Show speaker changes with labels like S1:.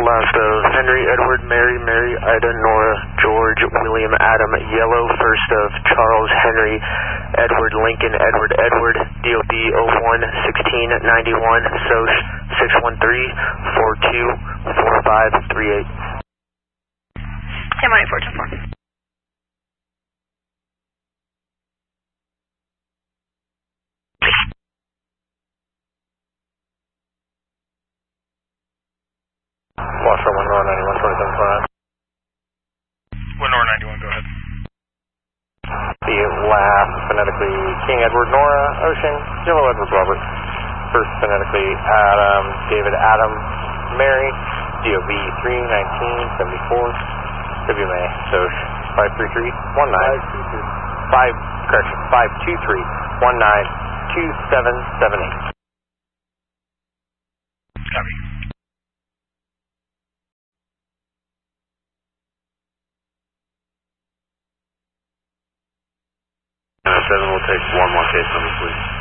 S1: last of Henry, Edward, Mary, Mary, Ida, Nora, George, William, Adam, Yellow, first of Charles, Henry, Edward, Lincoln, Edward, Edward, DOB 01-1691, SOC 613-424538.
S2: Sam 18424.
S1: Washer 1 Nora 91, 2729.
S3: 1 Nora 91, go ahead.
S1: The last phonetically King Edward Nora Ocean, Yellow Edward Robert. First phonetically Adam David Adam Mary, DOB 31974, WMA, SOC 523-192778.
S3: Copy.
S1: 7 will take one more case number, please.